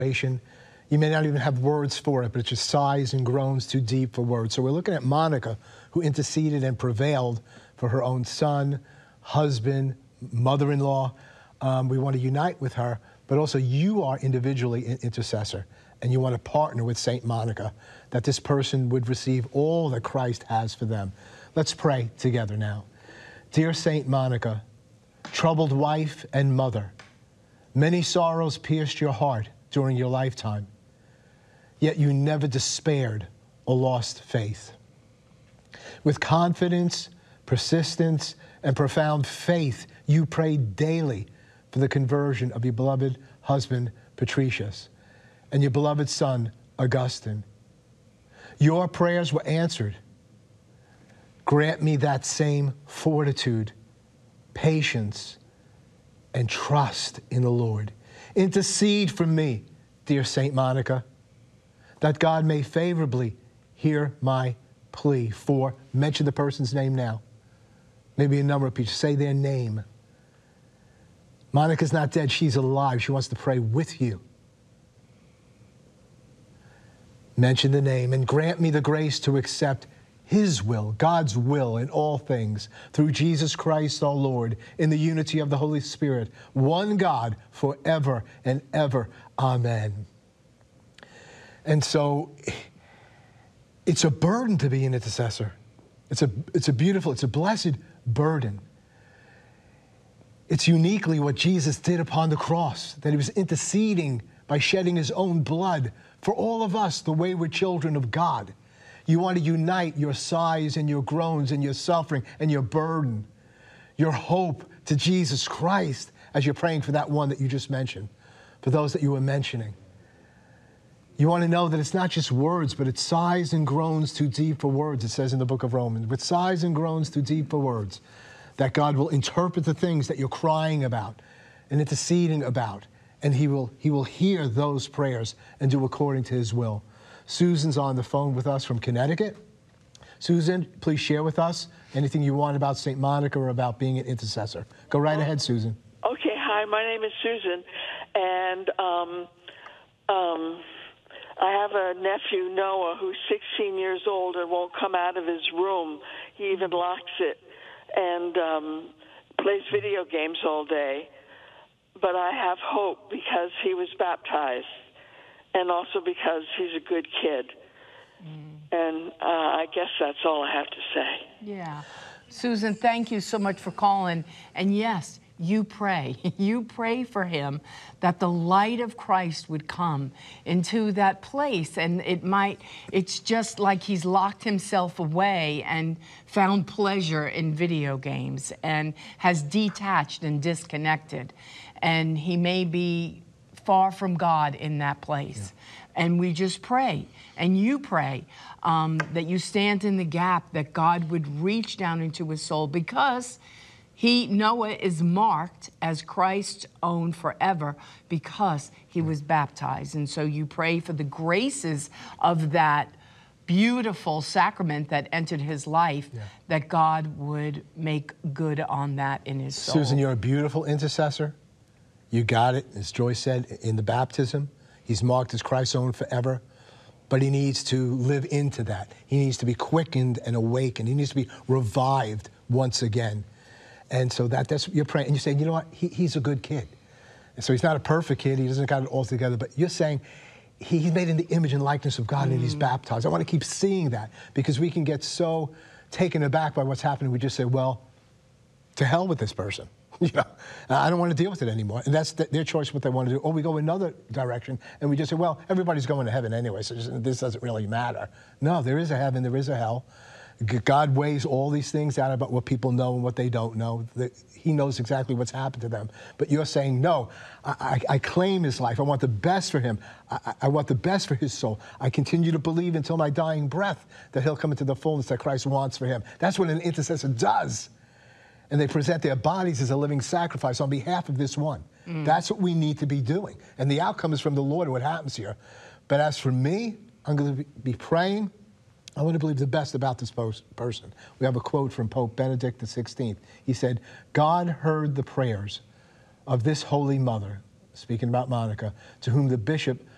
You may not even have words for it, but it's just sighs and groans too deep for words. So we're looking at Monica, who interceded and prevailed for her own son, husband, mother-in-law. We want to unite with her, but also you are individually an intercessor, and you want to partner with Saint Monica, that this person would receive all that Christ has for them. Let's pray together now. Dear Saint Monica, troubled wife and mother, many sorrows pierced your heart during your lifetime, yet you never despaired or lost faith. With confidence, persistence, and profound faith, you prayed daily for the conversion of your beloved husband, Patricius, and your beloved son, Augustine. Your prayers were answered. Grant me that same fortitude, patience, and trust in the Lord. Intercede for me, dear Saint Monica, that God may favorably hear my plea for, mention the person's name now, maybe a number of people, say their name. Monica's not dead, she's alive. She wants to pray with you. Mention the name and grant me the grace to accept His will, God's will in all things, through Jesus Christ our Lord, in the unity of the Holy Spirit, one God, forever and ever. Amen. And so it's a burden to be an intercessor. It's a beautiful, it's a blessed burden. It's uniquely what Jesus did upon the cross, that He was interceding by shedding His own blood for all of us, the wayward children of God. You want to unite your sighs and your groans and your suffering and your burden, your hope to Jesus Christ as you're praying for that one that you just mentioned, for those that you were mentioning. You want to know that it's not just words, but it's sighs and groans too deep for words, it says in the book of Romans. With sighs and groans too deep for words, that God will interpret the things that you're crying about and interceding about, and He will hear those prayers and do according to His will. Susan's on the phone with us from Connecticut. Susan, please share with us anything you want about St. Monica or about being an intercessor. Go right ahead, Susan. Okay, hi, my name is Susan, and I have a nephew, Noah, who's 16 years old and won't come out of his room. He even locks it and plays video games all day. But I have hope because he was baptized and also because he's a good kid. And I guess that's all I have to say. Yeah. Susan, thank you so much for calling. And yes, you pray. You pray for him that the light of Christ would come into that place. And it's just like he's locked himself away and found pleasure in video games and has detached and disconnected. And he may be far from God in that place. Yeah. And we just pray, and you pray, that you stand in the gap, that God would reach down into his soul, because Noah is marked as Christ's own forever because he was baptized. And so you pray for the graces of that beautiful sacrament that entered his life, that God would make good on that in his soul. Susan, you're a beautiful intercessor. You got it, as Joyce said, in the baptism. He's marked as Christ's own forever, but he needs to live into that. He needs to be quickened and awakened. He needs to be revived once again. And so that's what you're praying. And you're saying, you know what, he's a good kid. And so he's not a perfect kid. He doesn't got it all together, but you're saying he's made in the image and likeness of God and he's baptized. I want to keep seeing that, because we can get so taken aback by what's happening. We just say, well, to hell with this person. You know, I don't want to deal with it anymore. And that's their choice, what they want to do. Or we go another direction and we just say, well, everybody's going to heaven anyway, so this doesn't really matter. No, there is a heaven, there is a hell. God weighs all these things out about what people know and what they don't know. He knows exactly what's happened to them. But you're saying, no, I claim his life. I want the best for him. I want the best for his soul. I continue to believe until my dying breath that he'll come into the fullness that Christ wants for him. That's what an intercessor does. And they present their bodies as a living sacrifice on behalf of this one. That's what we need to be doing. And the outcome is from the Lord, what happens here. But as for me, I'm going to be praying. I want to believe the best about this person. We have a quote from Pope Benedict XVI. He said, God heard the prayers of this holy mother, speaking about Monica, to whom the bishop